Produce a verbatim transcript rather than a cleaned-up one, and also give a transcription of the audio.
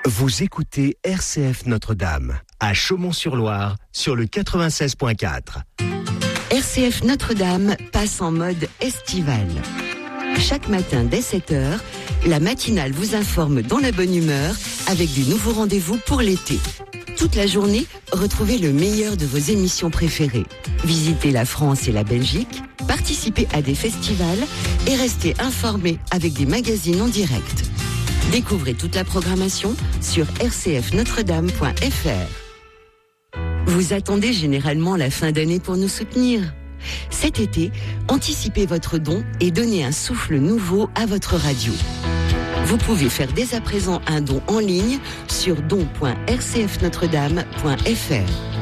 Vous écoutez R C F Notre-Dame, à Chaumont-sur-Loire, sur le quatre-vingt-seize point quatre. R C F Notre-Dame passe en mode estival. Chaque matin dès sept heures, la matinale vous informe dans la bonne humeur avec du nouveau rendez-vous pour l'été. Toute la journée, retrouvez le meilleur de vos émissions préférées. Visitez la France et la Belgique, participez à des festivals et restez informés avec des magazines en direct. Découvrez toute la programmation sur r c f notre dame point f r. Vous attendez généralement la fin d'année pour nous soutenir. Cet été, anticipez votre don et donnez un souffle nouveau à votre radio. Vous pouvez faire dès à présent un don en ligne sur don point r c f notre dame point f r.